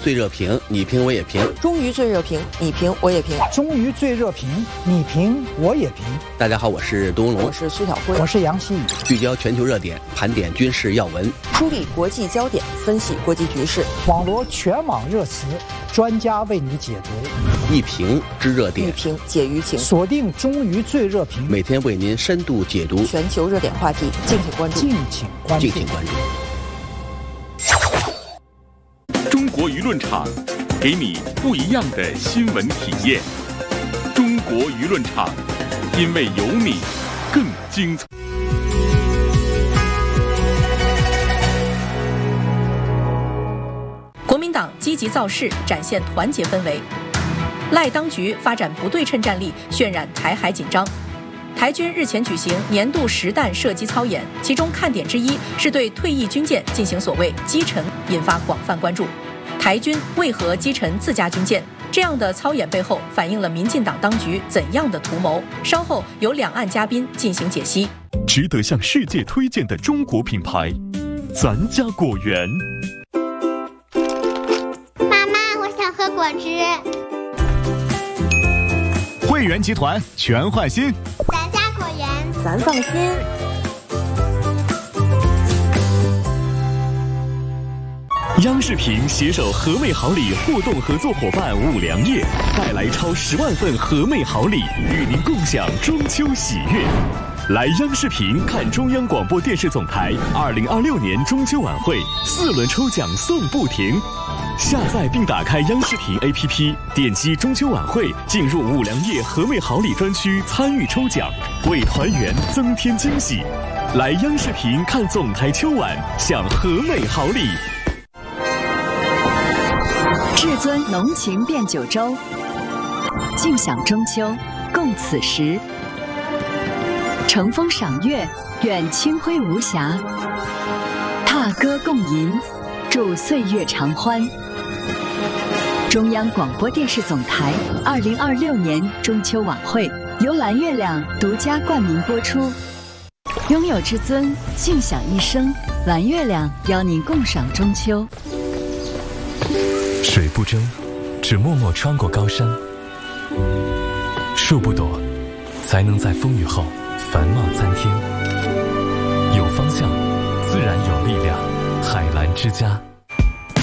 最热评，你评我也评。 终于最热评，你评我也评。 终于最热评，你评我也评。 大家好，我是杜文龙， 我是苏小辉， 我是杨希宇。 聚焦全球热点，盘点军事要闻， 梳理国际焦点，分析国际局势， 网罗全网热词，专家为你解读。 一评知热点， 一评解舆情。 锁定终于最热评， 每天为您深度解读全球热点话题，敬请关注。 敬请关注。 敬请关注。 中国舆论场，给你不一样的新闻体验。中国舆论场，因为有你更精彩。 国民党积极造势，展现团结氛围。赖当局发展不对称战力，渲染台海紧张。台军日前举行年度实弹射击操演，其中看点之一是对退役军舰进行所谓击沉，引发广泛关注。台军为何击沉自家军舰？这样的操演背后反映了民进党当局怎样的图谋？稍后由两岸嘉宾进行解析。 值得向世界推荐的中国品牌，咱家果园。 妈妈，我想喝果汁。 汇源集团全换新， 咱家果园， 咱放心。 央视频携手和美好礼互动合作伙伴五粮液，带来超10万份和美好礼，与您共享中秋喜悦。来央视频看中央广播电视总台2026年中秋晚会，4轮抽奖送不停。下载并打开央视频 APP， 点击中秋晚会，进入五粮液和美好礼专区参与抽奖，为团圆增添惊喜。来央视频看总台秋晚，享和美好礼。 至尊浓情变九州，尽享中秋，共此时。乘风赏月，愿清辉无瑕；踏歌共吟，祝岁月长欢。中央广播电视总台2026年中秋晚会由蓝月亮独家冠名播出。拥有至尊，尽享一生。蓝月亮邀您共赏中秋。 水不争，只默默穿过高山；树不躲，才能在风雨后繁茂参天。有方向，自然有力量。海蓝之家。